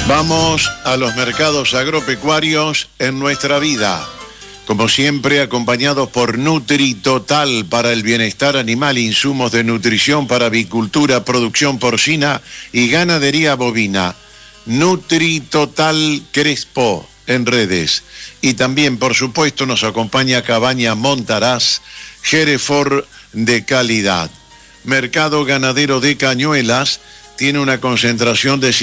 Vamos a los mercados agropecuarios en nuestra vida. Como siempre, acompañados por NutriTotal para el bienestar animal, insumos de nutrición para avicultura, producción porcina y ganadería bovina. NutriTotal Crespo en redes. Y también, por supuesto, nos acompaña Cabaña Montaraz, Hereford de calidad. Mercado ganadero de Cañuelas tiene una concentración de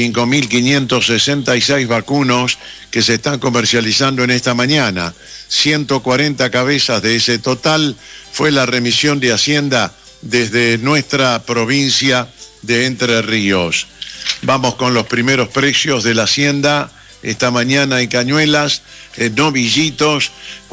5.566 vacunos que se están comercializando en esta mañana. 140 cabezas de ese total fue la remisión de Hacienda desde nuestra provincia de Entre Ríos. Vamos con los primeros precios de la Hacienda esta mañana en Cañuelas. Novillitos,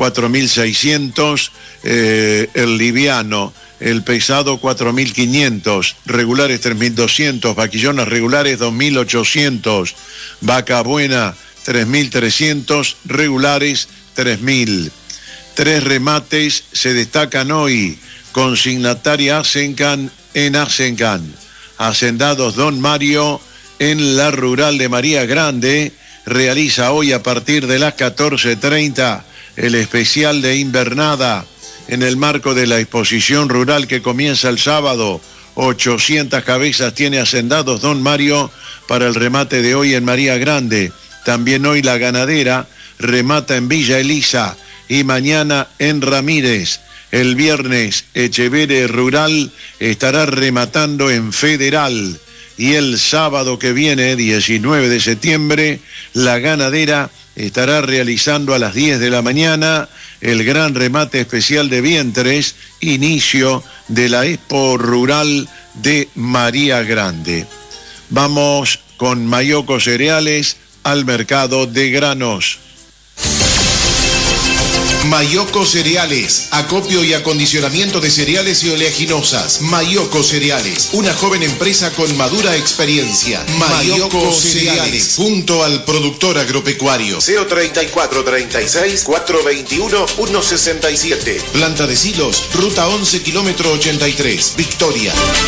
4.600, el liviano. El pesado 4.500, regulares 3.200, vaquillonas regulares 2.800, vaca buena 3.300, regulares 3.000. 3 remates se destacan hoy. Consignataria Asencan en Asencan. Hacendados Don Mario en la rural de María Grande. Realiza hoy a partir de las 14:30 el especial de invernada. En el marco de la exposición rural que comienza el sábado, 800 cabezas tiene Hacendados Don Mario para el remate de hoy en María Grande. También hoy la ganadera remata en Villa Elisa y mañana en Ramírez. El viernes Echevere Rural estará rematando en Federal. Y el sábado que viene, 19 de septiembre, la ganadera estará realizando a las 10 de la mañana el gran remate especial de vientres, inicio de la Expo Rural de María Grande. Vamos con Mayoco Cereales al mercado de granos. Mayoco Cereales, acopio y acondicionamiento de cereales y oleaginosas. Mayoco Cereales, una joven empresa con madura experiencia. Mayoco Cereales, junto al productor agropecuario. CO 3436 421 167. Planta de Silos, ruta 11, kilómetro 83, Victoria.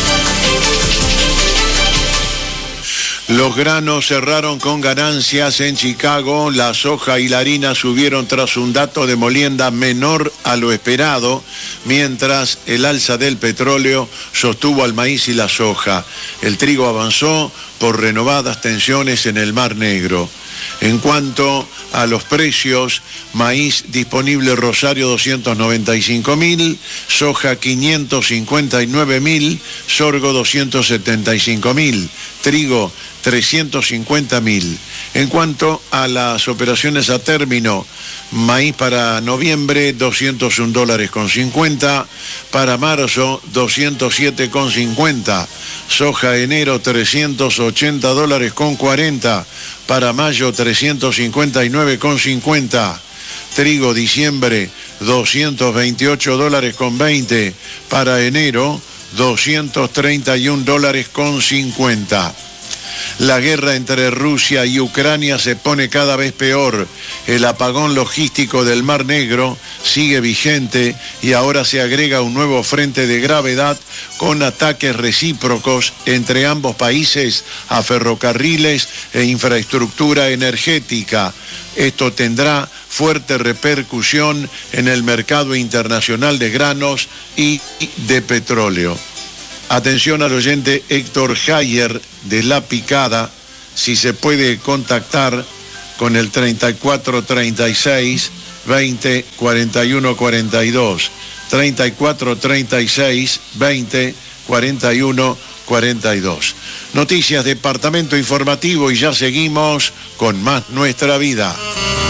Los granos cerraron con ganancias en Chicago. La soja y la harina subieron tras un dato de molienda menor a lo esperado, mientras el alza del petróleo sostuvo al maíz y la soja. El trigo avanzó por renovadas tensiones en el Mar Negro. En cuanto a los precios, maíz disponible Rosario 295.000, soja 559.000, sorgo 275.000, trigo 350.000. En cuanto a las operaciones a término, maíz para noviembre $201.50, para marzo $207.50, soja enero $380.40, para mayo $359.50, trigo diciembre $228.20, para enero $231.50. La guerra entre Rusia y Ucrania se pone cada vez peor. El apagón logístico del Mar Negro sigue vigente y ahora se agrega un nuevo frente de gravedad con ataques recíprocos entre ambos países a ferrocarriles e infraestructura energética. Esto tendrá fuerte repercusión en el mercado internacional de granos y de petróleo. Atención al oyente Héctor Jayer de La Picada, si se puede contactar con el 3436 20 41 42, 3436 20 41 42. Noticias, departamento informativo, y ya seguimos con más Nuestra Vida.